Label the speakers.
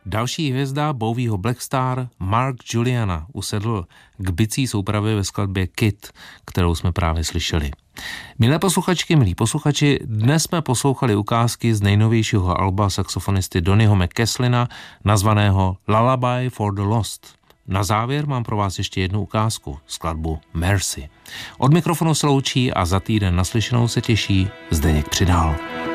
Speaker 1: Další hvězda Bowieho Black Star, Mark Juliana, usedl k bicí soupravy ve skladbě Kid, kterou jsme právě slyšeli. Milé posluchačky, milí posluchači, dnes jsme poslouchali ukázky z nejnovějšího alba saxofonisty Donnyho McCaslina, nazvaného Lullaby for the Lost. Na závěr mám pro vás ještě jednu ukázku, skladbu Mercy. Od mikrofonu se loučí a za týden naslyšenou se těší Zdeněk Přidál.